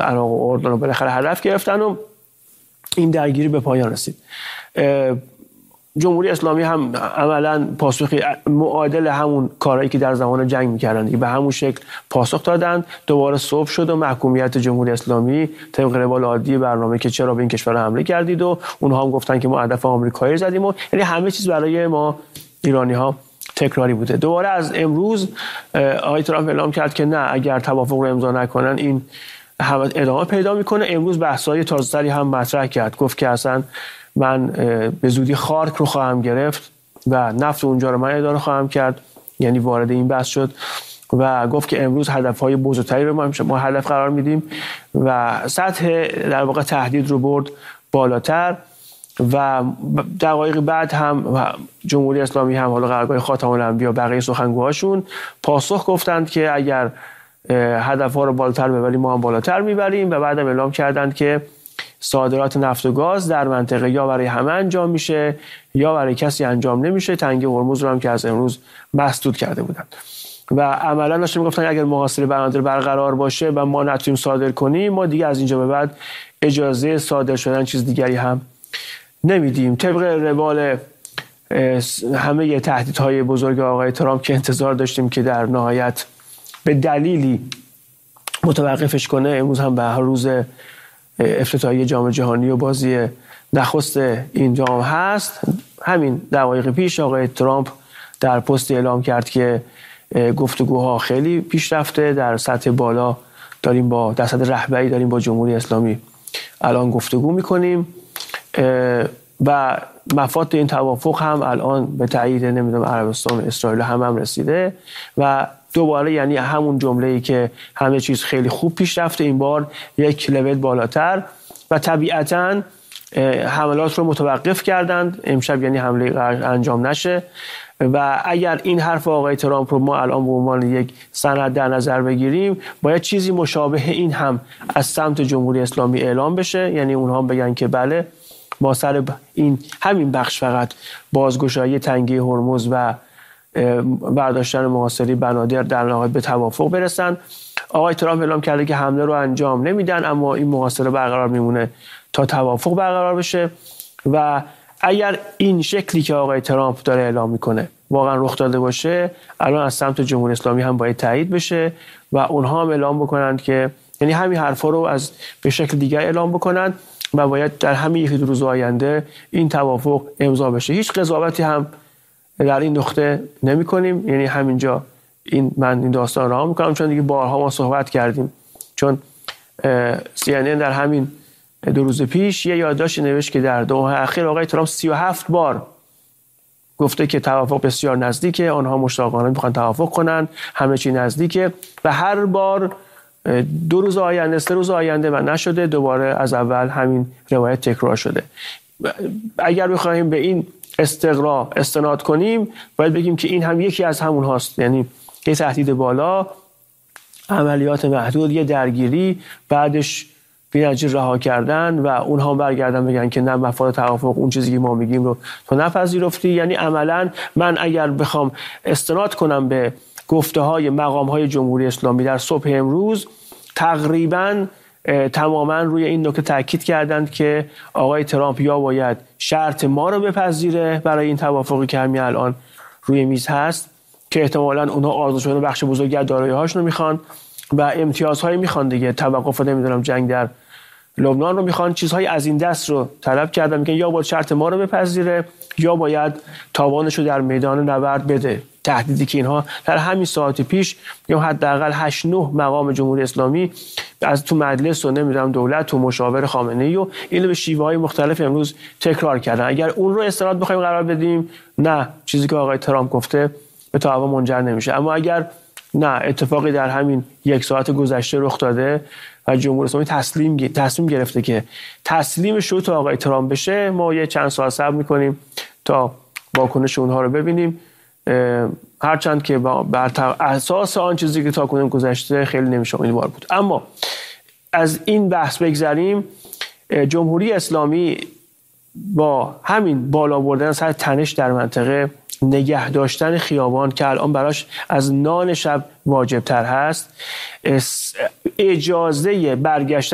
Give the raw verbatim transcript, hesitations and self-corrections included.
عراق و اردن رو بالاخره هدف گرفتن و این درگیری به پایان رسید. جمهوری اسلامی هم عملاً پاسخی معادل همون کارهایی که در زمان جنگ می‌کردن به همون شکل پاسخ دادن. دوباره صبح شد و محکومیت جمهوری اسلامی طبق روال عادی برنامه که چرا به این کشور حمله کردید و اونها هم گفتن که ما هدف آمریکایی زدیم و یعنی همه چیز برای ما ایرانی‌ها تکراری بوده. دوباره از امروز آقای ترامپ اعلام کرد که نه، اگر توافق رو امضا نکنن این هم ادامه پیدا میکنه. امروز بحث‌های تازه‌تری هم مطرح کرد، گفت که اصلا من به زودی خارک رو خواهم گرفت و نفت اونجا رو من اداره خواهم کرد، یعنی وارد این بحث شد و گفت که امروز هدف‌های بزرگتری رو ما هدف قرار میدیم و سطح در واقع تهدید رو برد بالاتر. و دقایق بعد هم جمهوری اسلامی هم حالا قرارگاه خاتم الانبیا بقیه سخنگوهاشون پاسخ گفتند که اگر هدف‌ها رو بالاتر ببریم ما هم بالاتر میبریم و بعدم اعلام کردند که صادرات نفت و گاز در منطقه یا برای همه انجام میشه یا برای کسی انجام نمیشه. تنگه هرمز رو هم که از امروز مسدود کرده بودند و عملا داشتن میگفتن اگر محاصره بنادر برقرار باشه و ما نتونیم صادر کنیم ما دیگه از اینجا به بعد اجازه صادر شدن چیز دیگری هم نمیدیم. طبق روال همه تهدیدهای بزرگ آقای ترامپ که انتظار داشتیم که در نهایت به دلیلی متوقفش کنه، امروز هم به هر روز افتتاحیه جام جهانی و بازی نخست این جام هست. همین دقایق پیش آقای ترامپ در پست اعلام کرد که گفتگوها خیلی پیش رفته، در سطح بالا داریم با در سطح رهبری داریم با جمهوری اسلامی الان گفتگو میکنیم و مفاد این توافق هم الان به تایید نمیدونم عربستان و اسرائیل هم هم رسیده و دوباره یعنی همون جمله‌ای که همه چیز خیلی خوب پیش رفته این بار یک لول بالاتر و طبیعتاً حملات رو متوقف کردند امشب، یعنی حمله انجام نشه. و اگر این حرف آقای ترامپ رو ما الان به عنوان یک سند در نظر بگیریم باید چیزی مشابه این هم از سمت جمهوری اسلامی اعلام بشه، یعنی اونها هم بگن که بله ما سر این همین بخش فقط بازگشایی تنگه هرمز و برداشتن محاصره بنادر در نهایت به توافق برسن. آقای ترامپ اعلام کرده که حمله رو انجام نمیدن اما این محاصره برقرار میمونه تا توافق برقرار بشه و اگر این شکلی که آقای ترامپ داره اعلام میکنه واقعا رخ داده باشه الان از سمت جمهوری اسلامی هم باید تایید بشه و اونها هم اعلام بکنند که یعنی همین حرفا رو از به شکل دیگر اعلام بکنند و باید در همین یکی دو روز آینده این توافق امضا بشه. هیچ قضاوتی هم در این نقطه نمی کنیم، یعنی همینجا این من این داستان رها میکنم چون دیگه بارها ما صحبت کردیم. چون سی ان ان در همین دو روز پیش یه یادداشت نوشت که در دو ماه اخیر آقای ترامپ سی و هفت بار گفته که توافق بسیار نزدیکه، آنها مشتاقانه میخوان توافق کنن، همه چی نزدیکه و هر بار دو روز آینده سه روز آینده و نشده، دوباره از اول همین روایت تکرار شده. اگر بخوایم به این استقرا استناد کنیم باید بگیم که این هم یکی از همون هاست، یعنی یه تهدید بالا، عملیات محدود، یه درگیری، بعدش بی‌نظیر رها کردن و اونها برگردن بگن که نه مفاد توافق اون چیزی که ما میگیم رو تو نپذیرفتی. یعنی عملا من اگر بخوام استناد کنم به گفته های مقام های جمهوری اسلامی در صبح امروز تقریبا تماما روی این نکته تاکید کردند که آقای ترامپ یا باید شرط ما رو بپذیره برای این توافقی که همین الان روی میز هست که احتمالاً اونها آزاد شدن بخش بزرگی از دارایی‌هاشون رو میخوان و امتیازهایی میخوان دیگه، توقف نمیدونم جنگ در لبنان رو میخوان، چیزهای از این دست رو طلب کردن میگن یا باید شرط ما رو بپذیره یا باید تاوانش رو در میدان نبرد بده. تهدیدی که اینها در همین ساعت پیش یا حداقل هشت نه مقام جمهوری اسلامی از تو مجلس و نمیدونم دولت و مشاور خامنه‌ای و اینو به شیوه‌های مختلف امروز تکرار کردن. اگر اون رو استناد بخوایم قرار بدیم نه، چیزی که آقای ترامپ گفته به تعاون منجر نمیشه. اما اگر نه، اتفاقی در همین یک ساعت گذشته رخ داده و جمهوری اسلامی تسلیم تصمیم گرفته که تسلیم شروط آقای ترامپ بشه، ما یه چند ساعت صبر می‌کنیم تا واکنش اونها رو ببینیم. هرچند که بر اساس آن چیزی که تاکنون گذشته خیلی نمیشه امیدوار بود. اما از این بحث بگذریم، جمهوری اسلامی با همین بالا بردن سر تنش در منطقه، نگه داشتن خیابان که الان براش از نان شب واجب تر هست، اجازه برگشتن